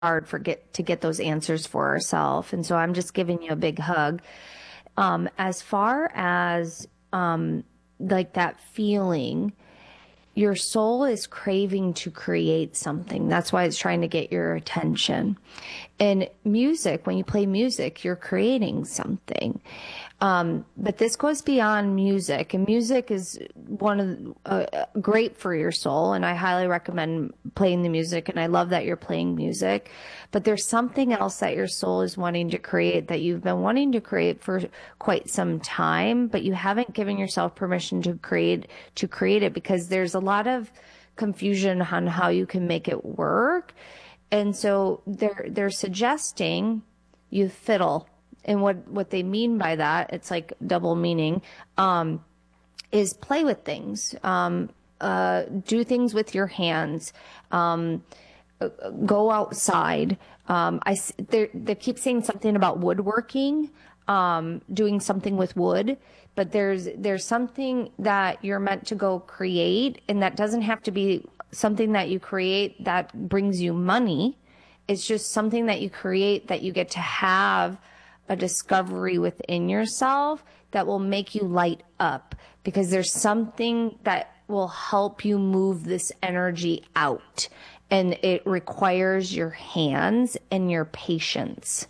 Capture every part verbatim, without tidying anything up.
hard for get to get those answers for ourselves. And so I'm just giving you a big hug. Um, as far as um, like that feeling, your soul is craving to create something. That's why it's trying to get your attention. And music, when you play music, you're creating something. Um, but this goes beyond music, and music is one of uh, great for your soul. And I highly recommend playing the music. And I love that you're playing music, but there's something else that your soul is wanting to create that you've been wanting to create for quite some time, but you haven't given yourself permission to create, to create it because there's a lot of confusion on how you can make it work. And so they're, they're suggesting you fiddle. And what, what they mean by that, it's like double meaning, um, is play with things, um, uh, do things with your hands, um, go outside. Um, I, they keep saying something about woodworking, um, doing something with wood, but there's, there's something that you're meant to go create, and that doesn't have to be something that you create that brings you money. It's just something that you create that you get to have a discovery within yourself that will make you light up, because there's something that will help you move this energy out, and it requires your hands and your patience.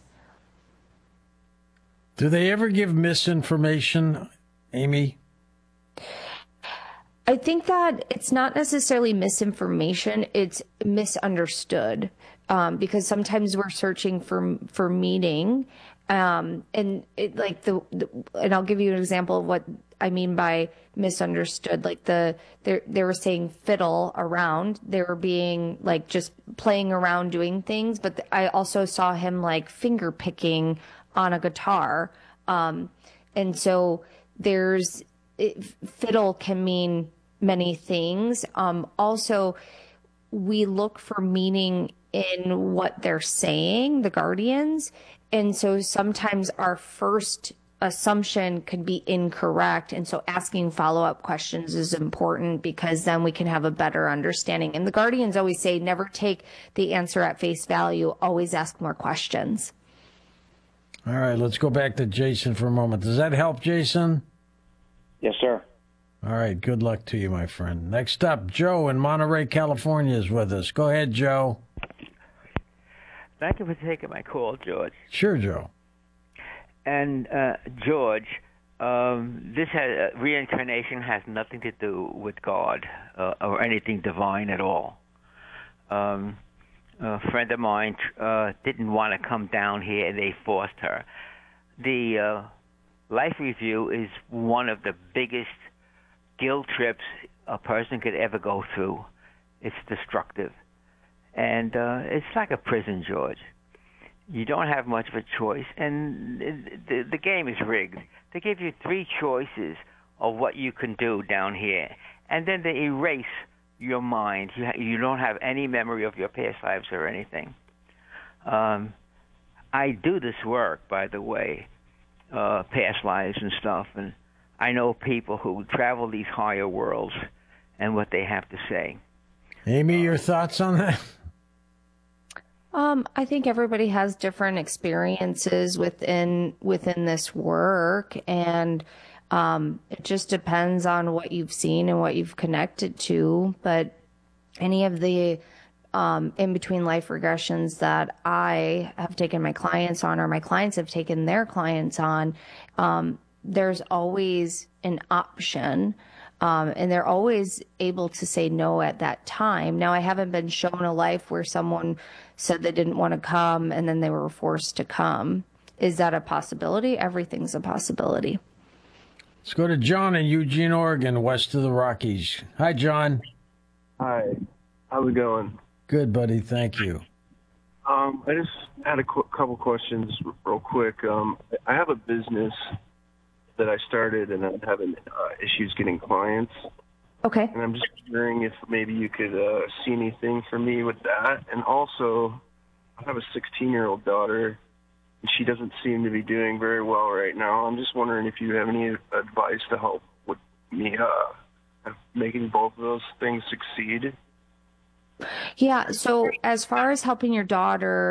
Do they ever give misinformation, Amy? I think that it's not necessarily misinformation, it's misunderstood, um, because sometimes we're searching for for meaning. Um, and it like the, the, and I'll give you an example of what I mean by misunderstood. Like the, they, they were saying fiddle around, they were being like just playing around doing things. But th- I also saw him like finger picking on a guitar. Um, and so there's, it, fiddle can mean many things. Um, also we look for meaning in what they're saying, the guardians. And so sometimes our first assumption could be incorrect. And so asking follow-up questions is important, because then we can have a better understanding. And the guardians always say, never take the answer at face value. Always ask more questions. All right, let's go back to Jason for a moment. Does that help, Jason? Yes, sir. All right, good luck to you, my friend. Next up, Joe in Monterey, California is with us. Go ahead, Joe. Thank you for taking my call, George. Sure, Joe. And uh, George, um, this has, uh, reincarnation has nothing to do with God uh, or anything divine at all. Um, a friend of mine uh, didn't want to come down here, and they forced her. The uh, life review is one of the biggest guilt trips a person could ever go through. It's destructive. And uh, it's like a prison, George. You don't have much of a choice, and the, the game is rigged. They give you three choices of what you can do down here, and then they erase your mind. You, ha- you don't have any memory of your past lives or anything. Um, I do this work, by the way, uh, past lives and stuff, and I know people who travel these higher worlds and what they have to say. Amy, your thoughts on that? Um, I think everybody has different experiences within within this work, and um, it just depends on what you've seen and what you've connected to. But any of the um, in between life regressions that I have taken my clients on, or my clients have taken their clients on, um, there's always an option. Um, and they're always able to say no at that time. Now, I haven't been shown a life where someone said they didn't want to come and then they were forced to come. Is that a possibility? Everything's a possibility. Let's go to John in Eugene, Oregon, west of the Rockies. Hi, John. Hi. How's it going? Good, buddy. Thank you. Um, I just had a qu- couple questions real quick. Um, I have a business that I started, and I'm having uh, issues getting clients. Okay. And I'm just wondering if maybe you could uh, see anything for me with that. And also, I have a sixteen-year-old daughter, and she doesn't seem to be doing very well right now. I'm just wondering if you have any advice to help with me uh, making both of those things succeed. Yeah. So as far as helping your daughter